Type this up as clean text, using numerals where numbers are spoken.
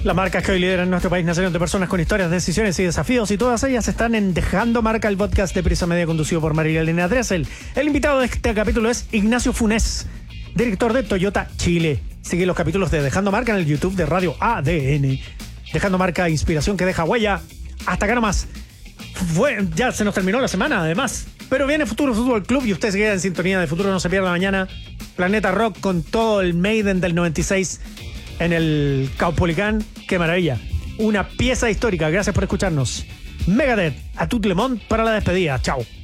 Las marcas que hoy lideran nuestro país nacieron de personas con historias, decisiones y desafíos, y todas ellas están en Dejando Marca, el podcast de Prisa Media conducido por María Elena Dressel. El invitado de este capítulo es Ignacio Funes, director de Toyota Chile. Sigue los capítulos de Dejando Marca en el YouTube de Radio ADN. Dejando Marca, inspiración que deja huella. Hasta acá nomás. Ya se nos terminó la semana, además. Pero viene Futuro Fútbol Club y usted se queda en sintonía de Futuro No Se Pierda Mañana. Planeta Rock con todo el Maiden del 96 en el Caupolicán. ¡Qué maravilla! Una pieza histórica. Gracias por escucharnos. Megadeth, a tout le monde para la despedida. Chao.